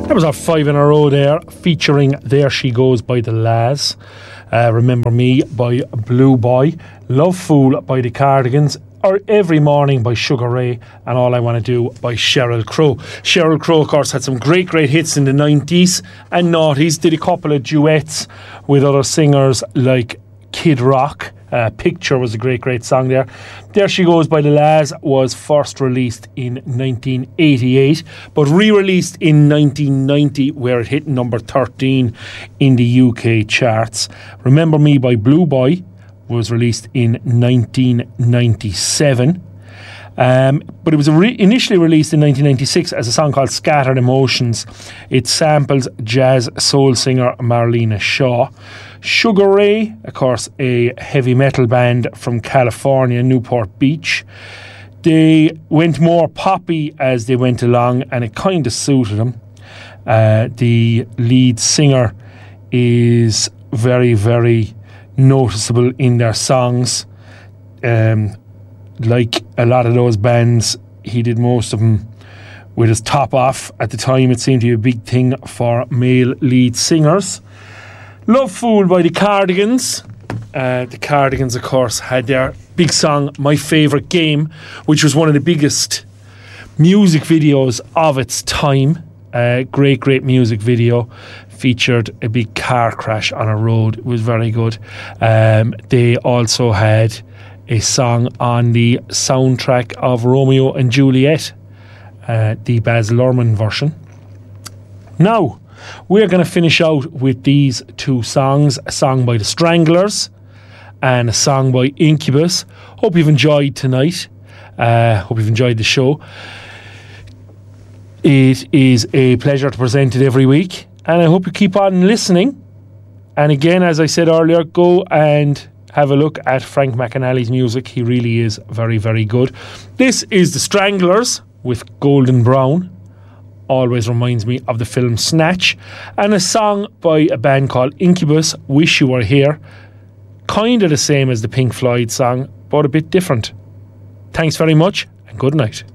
That was our 5 in a row there, featuring There She Goes by the La's, Remember Me by Blue Boy, Love Fool by the Cardigans, or Every Morning by Sugar Ray, and All I Want to Do by Sheryl Crow. Sheryl Crow, of course, had some great hits in the 90s and noughties, did a couple of duets with other singers like Kid Rock. Picture was a great song there. There She Goes by the La's was first released in 1988, but re-released in 1990, where it hit number 13 in the UK charts. Remember Me by Blue Boy was released in 1997. But it was initially released in 1996 as a song called Scattered Emotions. It samples jazz soul singer Marlena Shaw. Sugar Ray, of course, a heavy metal band from California, Newport Beach. They went more poppy as they went along, and it kind of suited them. The lead singer is very noticeable in their songs. Like a lot of those bands, he did most of them with his top off. At the time, it seemed to be a big thing for male lead singers. Love Fool by the Cardigans. The Cardigans, of course, had their big song, My Favourite Game, which was one of the biggest music videos of its time. Great music video. Featured a big car crash on a road. It was very good. They also had a song on the soundtrack of Romeo and Juliet, the Baz Luhrmann version. Now, we're going to finish out with these two songs, a song by the Stranglers and a song by Incubus. Hope you've enjoyed tonight. Hope you've enjoyed the show. It is a pleasure to present it every week, and I hope you keep on listening. And again, as I said earlier, go and have a look at Frank McAnally's music. He really is very good. This is the Stranglers with Golden Brown. Always reminds me of the film Snatch. And a song by a band called Incubus, Wish You Were Here. Kind of the same as the Pink Floyd song, but a bit different. Thanks very much, and good night.